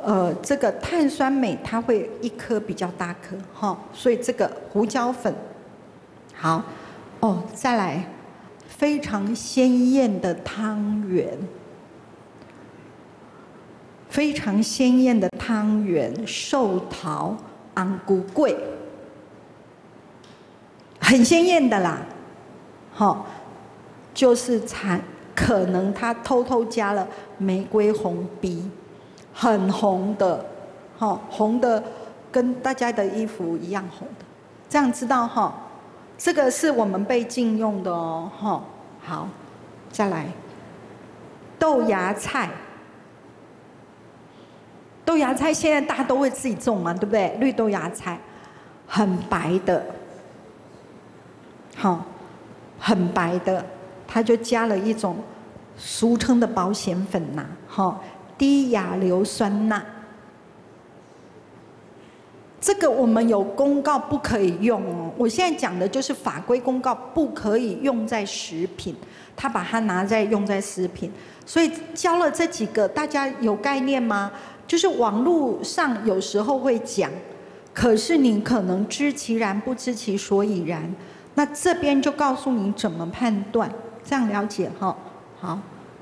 这个碳酸镁它会一颗比较大颗哈，所以这个胡椒粉好哦，再来非常鲜艳的汤圆，非常鲜艳的汤圆，寿桃、昂菇桂，很鲜艳的啦，好，就是可能它偷偷加了玫瑰红逼。很红的，红的跟大家的衣服一样红的，这样知道哈？这个是我们被禁用的哦，好，再来，豆芽菜，豆芽菜现在大家都会自己种嘛，对不对？绿豆芽菜，很白的，很白的，它就加了一种俗称的保险粉呐，低亚硫酸钠，这个我们有公告不可以用哦。我现在讲的就是法规公告不可以用在食品，他把它用在食品，所以教了这几个，大家有概念吗？就是网络上有时候会讲，可是你可能知其然不知其所以然。那这边就告诉你怎么判断，这样了解哈？好。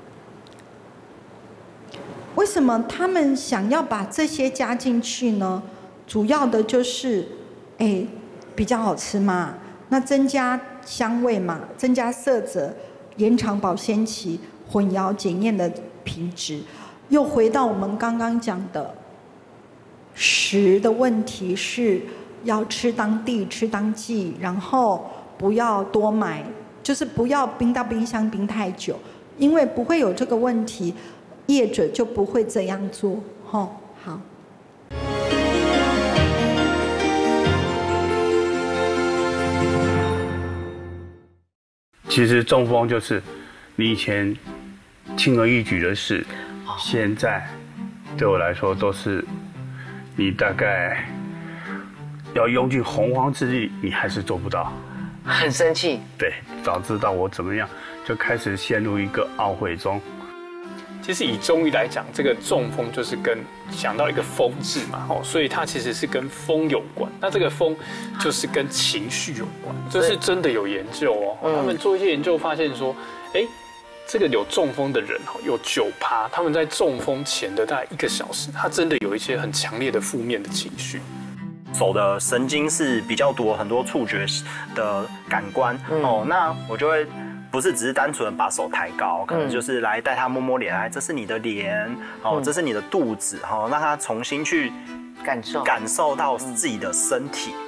为什么他们想要把这些加进去呢？主要的就是，比较好吃嘛，那增加香味嘛，增加色泽，延长保鲜期，混淆检验的品质。又回到我们刚刚讲的食的问题，是要吃当地、吃当季，然后不要多买，就是不要冰到冰箱冰太久，因为不会有这个问题。业者就不会这样做，好。 其实中风就是你以前轻而易举的事，现在对我来说都是你大概要用尽洪荒之力，你还是做不到。 很生气。 对，早知道我怎么样，就开始陷入一个懊悔中。 其实以中医来讲，这个中风就是想到一个风字嘛，所以它其实是跟风有关。那这个风就是跟情绪有关，这是真的有研究哦。他们做一些研究发现说，这个有中风的人有9%，他们在中风前的大概1个小时，他真的有一些很强烈的负面的情绪。 手的神经是比较多，很多触觉的感官那我就会。不是只是单纯的把手抬高，可能就是来带他摸摸脸，这是你的脸，这是你的肚子，让他重新去感受到自己的身体。